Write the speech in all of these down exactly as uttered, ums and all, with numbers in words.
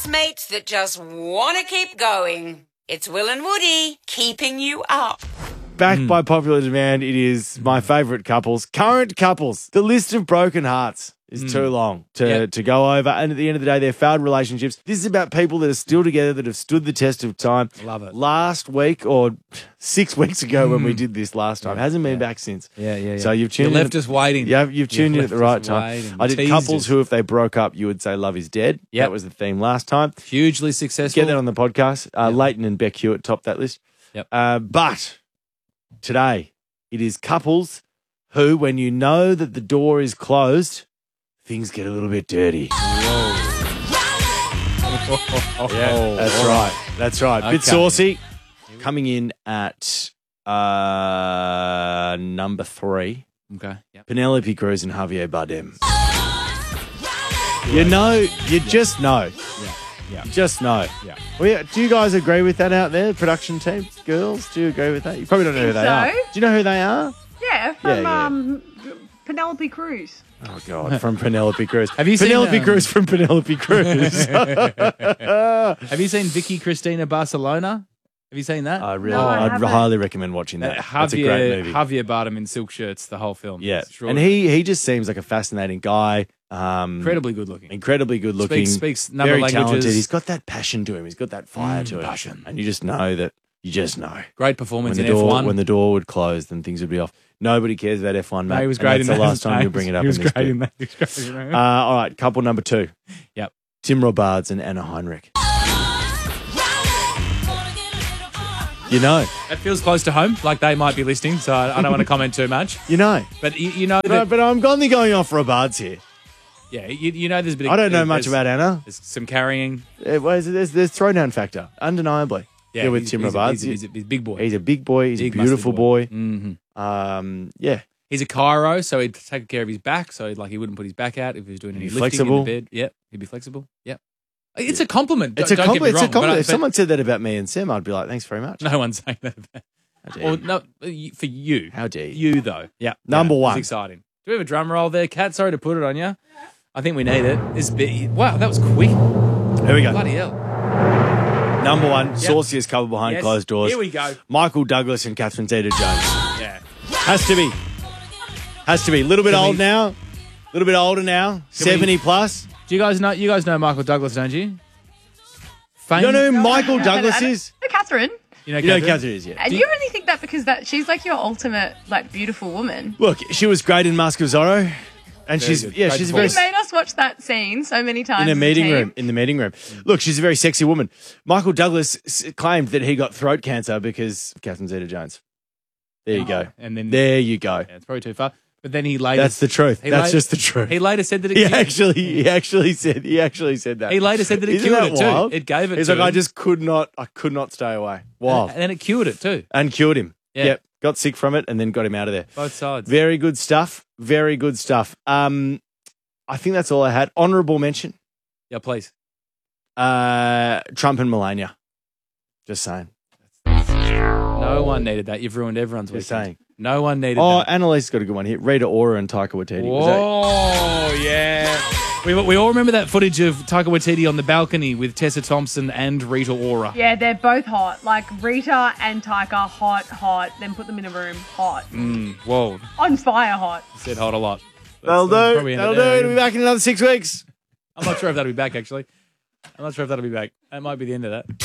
housemates that just want to keep going. It's Will and Woody keeping you up. Backed mm. by popular demand, it is my favourite couples, current couples. The list of broken hearts is mm. too long to, yep. to go over. And at the end of the day, they're failed relationships. This is about people that are still together, that have stood the test of time. Love it. Last week or six weeks ago mm. when we did this last time. Hasn't been yeah. back since. Yeah, yeah, yeah. So you've tuned you in. left us waiting. Yeah, you've tuned you've in at the right time. Waiting. I did Teased couples us. who, if they broke up, you would say love is dead. Yep. That was the theme last time. Hugely successful. Get that on the podcast. Uh, yep. Leighton and Beck Hewitt topped that list. Yep. Uh, but today, it is couples who, when you know that the door is closed, things get a little bit dirty. Yeah, that's right. That's right. Okay. Bit saucy. Coming in at uh, number three. Okay. Yep. Penelope Cruz and Javier Bardem. You know, you just know. Yeah. Yeah. You just know. Yeah. Well, yeah. Do you guys agree with that out there, production team? Girls, do you agree with that? You probably don't know who they so. are. Do you know who they are? Yeah, from Yeah, yeah. Um, Penelope Cruz. Oh, God, from Penelope Cruz. Have you seen, Penelope um, Cruz from Penelope Cruz. Have you seen Vicky Cristina Barcelona? Have you seen that? I really, No, I I'd haven't. highly recommend watching Uh, that. Javier, That's a great movie. Javier Bardem in silk shirts, the whole film. Yeah, It's and he he just seems like a fascinating guy. Um, incredibly good looking. Incredibly good looking. Speaks, speaks number very of languages. talented. He's got that passion to him. He's got that fire Mm, to him. passion. And you just know that, you just know. Great When performance the, in door, F one. when the door would close, then things would be off. Nobody cares about F one, mate. No, he was And great that's in the that. last time No, you bring it up He was in this great bit. in that. He was great in that. Uh, all right, couple number two. Yep. Tim Robards and Anna Heinrich. You know. That feels close to home, like they might be listening, so I, I don't want to comment too much. You know. But you, you know But, that, I, but I'm only going off Robards here. yeah, you, you know there's a bit of, I don't know there's- much about Anna. There's some carrying. Uh, well, there's, there's, there's throwdown factor, undeniably. Yeah, with he's, Tim he's, Robards. He's, he's, a, he's a big boy. He's a big boy. He's Big, a beautiful muscly boy. Mm-hmm. Um, yeah. He's a chiro, so he'd take care of his back, so like he wouldn't put his back out if he was doing any He's lifting flexible. in the bed. Yep, he'd be flexible. Yep. It's a compliment. It's don't, a don't get me compliment. It's a wrong, but I- compliment. If but someone said that about me and Sam, I'd be like, thanks very much. no one's saying that about. How dare Or you? no, you- for you. How dare you? You though. Yeah. Number yeah, one. It's exciting. Do we have a drum roll there, Kat? Sorry to put it on you. I think we need it. It's big. Wow, that was quick. Here we go. Bloody hell. Number one, sauciest couple behind Yes, closed doors. Here we go. Michael Douglas and Catherine Zeta-Jones. Yeah. Has to be. Has to be. A little bit Can old we- now. A little bit older now. seventy plus. Do you guys know? You guys know Michael Douglas, don't you? Fame. You know who Michael No, Douglas I don't- is? No, Catherine. You know, You know who Catherine? Catherine is, yeah. And Do you you- really think that because that she's like your ultimate, like, beautiful woman. Look, she was great in Mask of Zorro. And Very she's, good. yeah, Great she's a very... You made us watch that scene so many times. In a as meeting team. room. In the meeting room. Look, she's a very sexy woman. Michael Douglas s- claimed that he got throat cancer because of Catherine Zeta-Jones. There you go. And then There you go. Yeah, it's probably too far. But then he later. That's the truth. he That's la- just the truth. He later said that it He cured- actually, he actually said, he actually said that. He later said that it Isn't cured that it too. wild? It gave it He's to like, I him. just could not, I could not stay away. Wild. And then it cured it too. And cured him. Yeah. Yep. Got sick from it and then got him out of there. Both sides. Very good stuff. Very good stuff. Um, I think that's all I had. Honourable mention. Yeah, please. Uh, Trump and Melania. Just saying. No one needed that. You've ruined everyone's Just weekend. saying. No one needed Oh, that. Annalise got a good one here. Rita Ora and Taika Waititi. Was that- Oh, yeah. We, we all remember that footage of Taika Waititi on the balcony with Tessa Thompson and Rita Ora. Yeah, they're both hot. Like Rita and Taika, hot, hot. Then put them in a room, hot. Mm, whoa. On fire, hot. Said hot a lot. That'll That's, uh, do. probably end That'll it do. there. It'll be back in another six weeks. I'm not sure if that'll be back, actually. I'm not sure if that'll be back. That might be the end of that.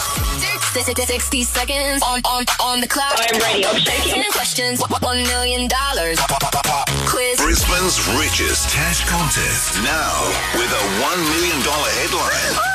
sixty seconds on, on, on the clock. I'm ready. I'm shaking. ten questions. one million dollars. Quiz. Brisbane's richest cash contest. Now with a one million dollars headline.